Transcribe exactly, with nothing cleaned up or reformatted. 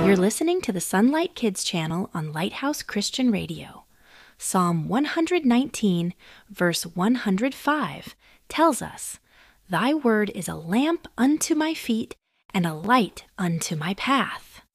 You're listening to the Sunlight Kids channel on Lighthouse Christian Radio. Psalm one nineteen, verse one hundred five, tells us, "Thy word is a lamp unto my feet and a light unto my path."